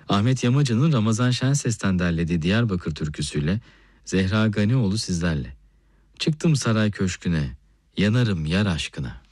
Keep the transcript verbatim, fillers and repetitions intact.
Ahmet Yamacı'nın Ramazan Şenses'ten derlediği Diyarbakır türküsüyle Zehra Ganioğlu sizlerle. Çıktım saray köşküne, yanarım yar aşkına.